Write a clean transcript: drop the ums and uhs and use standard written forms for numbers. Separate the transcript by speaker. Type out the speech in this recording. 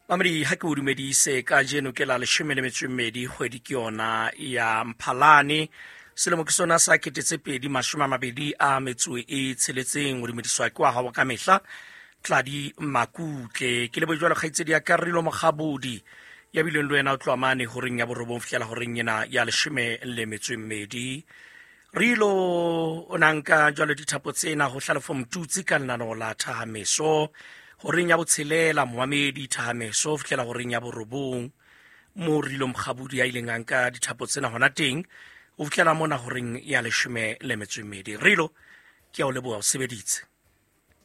Speaker 1: Mamadi ha ke o dumedise ka jeno ke la 12 kgwedi ke yona ya Mphalane selemo ke sona sa 2026 o dumediswa ke wa gago ka mehla Tladi Makutle ke le bojwalo kgaitsedi ya Karilo Mogabodi ya bileng le wena o tlwamane horeng ya borobong fitlhela horeng yena ya 12 Rilo o nanka jwalo dithapo tsena ho hlalefo mtutsi ka lenaneo la Thahameso horeng ya botshelela moamedi Thahameso fitlhela horeng ya borobong mo Rilo Mogabodi ya ileng anka dithapo tsena hona teng o fitlhela mona horeng ya 12 Rilo ke a o leboha o sebeditse.